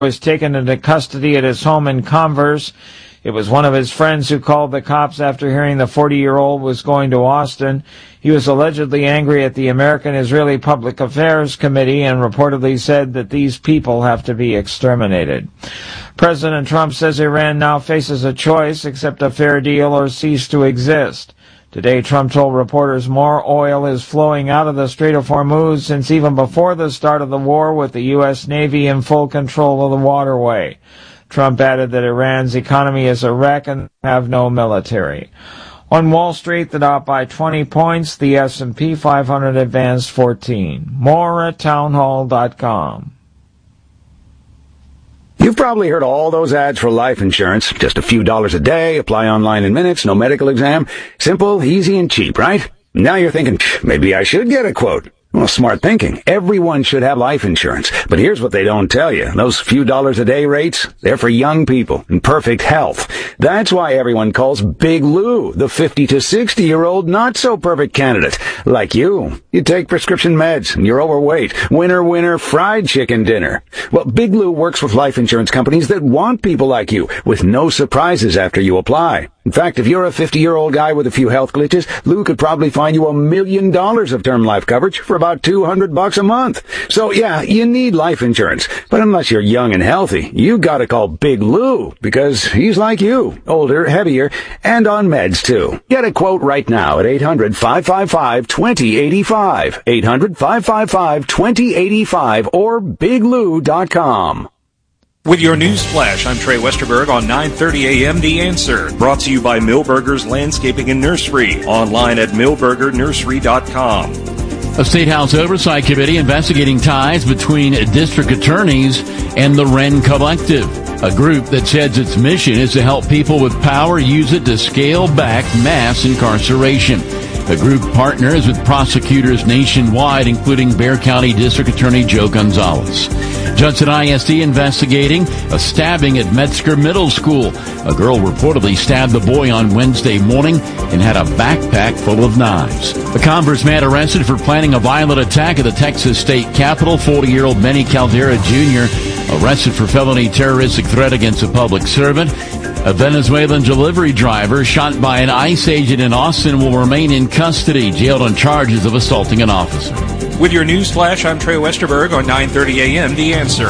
was taken into custody at his home in Converse. It was one of his friends who called the cops after hearing the 40-year-old was going to Austin. He was allegedly angry at the American-Israeli Public Affairs Committee and reportedly said that these people have to be exterminated. President Trump says Iran now faces a choice: accept a fair deal or cease to exist. Today, Trump told reporters more oil is flowing out of the Strait of Hormuz since even before the start of the war, with the U.S. Navy in full control of the waterway. Trump added that Iran's economy is a wreck and have no military. On Wall Street, the Dow by 20 points, the S&P 500 advanced 14. More at townhall.com. You've probably heard all those ads for life insurance. Just a few dollars a day, apply online in minutes, no medical exam. Simple, easy, and cheap, right? Now you're thinking, maybe I should get a quote. Well, smart thinking. Everyone should have life insurance. But here's what they don't tell you. Those few dollars a day rates, they're for young people in perfect health. That's why everyone calls Big Lou the 50 to 60-year-old not-so-perfect candidate. Like you. You take prescription meds and you're overweight. Winner, winner, fried chicken dinner. Well, Big Lou works with life insurance companies that want people like you, with no surprises after you apply. In fact, if you're a 50-year-old guy with a few health glitches, Lou could probably find you $1 million of term life coverage for about $200 a month. So yeah, you need life insurance. But unless you're young and healthy, you gotta call Big Lou, because he's like you, older, heavier, and on meds too. Get a quote right now at 800-555-2085. 800-555-2085 or biglou.com. With your news flash, I'm Trey Westerberg on 9:30 a.m. The Answer. Brought to you by Millburgers Landscaping and Nursery. Online at millburgernursery.com. A State House Oversight Committee investigating ties between district attorneys and the Wren Collective, a group that says its mission is to help people with power use it to scale back mass incarceration. The group partners with prosecutors nationwide, including Bexar County District Attorney Joe Gonzalez. Judson ISD investigating a stabbing at Metzger Middle School. A girl reportedly stabbed the boy on Wednesday morning and had a backpack full of knives. A Converse man arrested for planning a violent attack at the Texas State Capitol. 40-year-old Benny Caldera Jr. arrested for felony terroristic threat against a public servant. A Venezuelan delivery driver shot by an ICE agent in Austin will remain in custody, jailed on charges of assaulting an officer. With your news flash, I'm Trey Westerberg on 9:30 a.m. The Answer.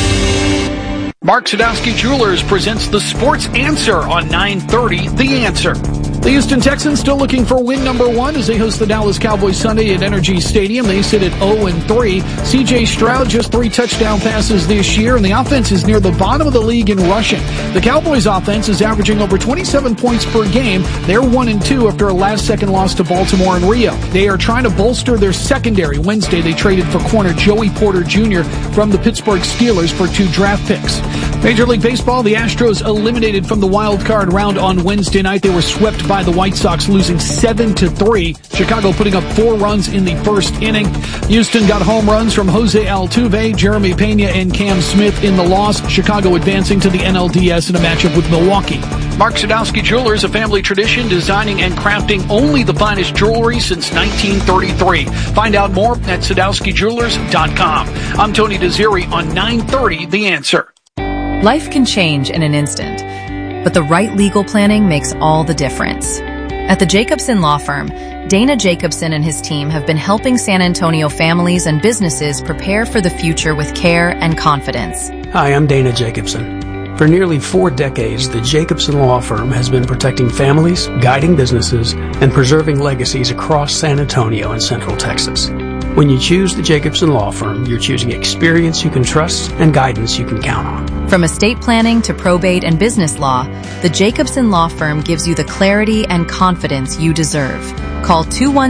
Mark Sadowski Jewelers presents the Sports Answer on 9:30 The Answer. The Houston Texans still looking for win number 1 as they host the Dallas Cowboys Sunday at Energy Stadium. They sit at 0-3. C.J. Stroud just 3 touchdown passes this year, and the offense is near the bottom of the league in rushing. The Cowboys offense is averaging over 27 points per game. They're 1-2 after a last-second loss to Baltimore and Rio. They are trying to bolster their secondary. Wednesday, they traded for corner Joey Porter Jr. from the Pittsburgh Steelers for 2 draft picks. Major League Baseball, the Astros eliminated from the wild card round on Wednesday night. They were swept by the White Sox, losing 7-3. Chicago putting up 4 runs in the first inning. Houston got home runs from Jose Altuve, Jeremy Pena, and Cam Smith in the loss. Chicago advancing to the NLDS in a matchup with Milwaukee. Mark Sadowski Jewelers, a family tradition, designing and crafting only the finest jewelry since 1933. Find out more at SadowskiJewelers.com. I'm Tony Desiri on 9:30 The Answer. Life can change in an instant, but the right legal planning makes all the difference. At the Jacobson Law Firm, Dana Jacobson and his team have been helping San Antonio families and businesses prepare for the future with care and confidence. Hi, I'm Dana Jacobson. For nearly 4 decades, the Jacobson Law Firm has been protecting families, guiding businesses, and preserving legacies across San Antonio and Central Texas. When you choose the Jacobson Law Firm, you're choosing experience you can trust and guidance you can count on. From estate planning to probate and business law, the Jacobson Law Firm gives you the clarity and confidence you deserve. Call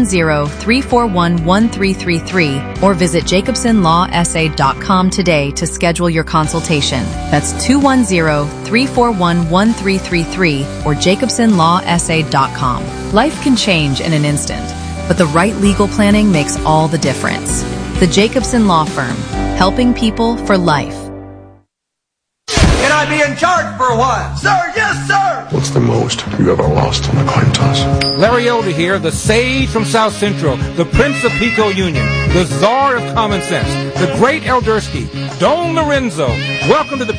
210-341-1333 or visit jacobsonlawsa.com today to schedule your consultation. That's 210-341-1333 or jacobsonlawsa.com. Life can change in an instant, but the right legal planning makes all the difference. The Jacobson Law Firm, helping people for life. Can I be in charge for a while? Sir, yes, sir! What's the most you ever lost on a coin toss? Larry Elder here, the sage from South Central, the Prince of Pico Union, the czar of common sense, the great Eldersky, Don Lorenzo, Welcome to the